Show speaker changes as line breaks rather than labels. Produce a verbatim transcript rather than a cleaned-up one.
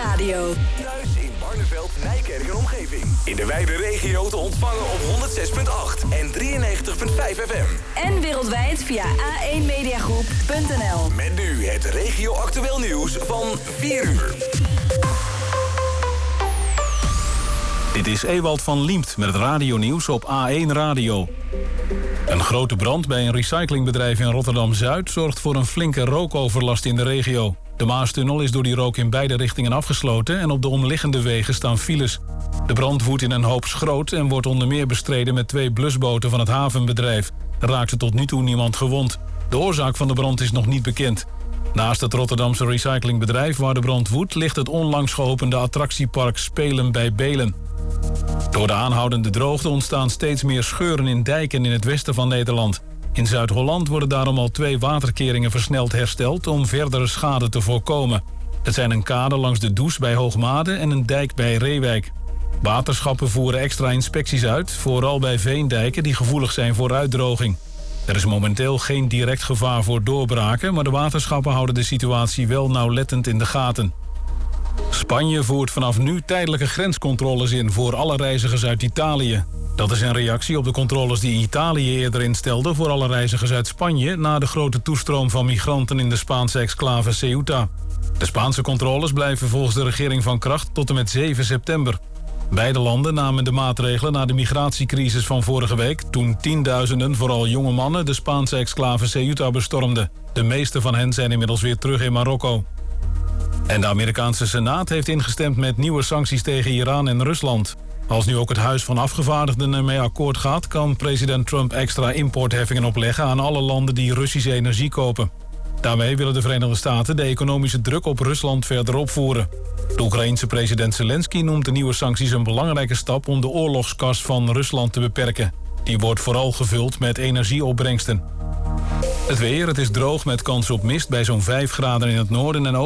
Radio.
Thuis in Barneveld, Nijkerk en omgeving. In de wijde regio te ontvangen op honderd zes komma acht en drieënnegentig komma vijf F M.
En wereldwijd via a één mediagroep punt n l.
Met nu het regio-actueel nieuws van vier uur.
Dit is Ewald van Liemt met het radionieuws op A één Radio. Een grote brand bij een recyclingbedrijf in Rotterdam-Zuid zorgt voor een flinke rookoverlast in de regio. De Maastunnel is door die rook in beide richtingen afgesloten en op de omliggende wegen staan files. De brand woedt in een hoop schroot en wordt onder meer bestreden met twee blusboten van het havenbedrijf. Er raakte tot nu toe niemand gewond. De oorzaak van de brand is nog niet bekend. Naast het Rotterdamse recyclingbedrijf waar de brand woedt ligt het onlangs geopende attractiepark Spelen bij Belen. Door de aanhoudende droogte ontstaan steeds meer scheuren in dijken in het westen van Nederland. In Zuid-Holland worden daarom al twee waterkeringen versneld hersteld om verdere schade te voorkomen. Het zijn een kade langs de Does bij Hoogmade en een dijk bij Reewijk. Waterschappen voeren extra inspecties uit, vooral bij veendijken die gevoelig zijn voor uitdroging. Er is momenteel geen direct gevaar voor doorbraken, maar de waterschappen houden de situatie wel nauwlettend in de gaten. Spanje voert vanaf nu tijdelijke grenscontroles in voor alle reizigers uit Italië. Dat is een reactie op de controles die Italië eerder instelde voor alle reizigers uit Spanje na de grote toestroom van migranten in de Spaanse exclave Ceuta. De Spaanse controles blijven volgens de regering van kracht tot en met zeven september. Beide landen namen de maatregelen na de migratiecrisis van vorige week, toen tienduizenden, vooral jonge mannen, de Spaanse exclave Ceuta bestormden. De meeste van hen zijn inmiddels weer terug in Marokko. En de Amerikaanse Senaat heeft ingestemd met nieuwe sancties tegen Iran en Rusland. Als nu ook het Huis van Afgevaardigden ermee akkoord gaat, kan president Trump extra importheffingen opleggen aan alle landen die Russische energie kopen. Daarmee willen de Verenigde Staten de economische druk op Rusland verder opvoeren. De Oekraïense president Zelensky noemt de nieuwe sancties een belangrijke stap om de oorlogskas van Rusland te beperken. Die wordt vooral gevuld met energieopbrengsten. Het weer, het is droog met kans op mist bij zo'n vijf graden in het noorden en